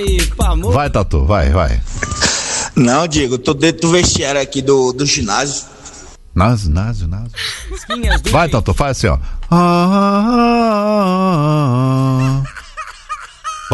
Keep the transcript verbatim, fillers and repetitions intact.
Vai, Tatu, vai, vai. Não, Diego, eu tô dentro do vestiário aqui do, do ginásio. Naso, naso, naso. Vai, Tatu, faz assim, ó. Ah,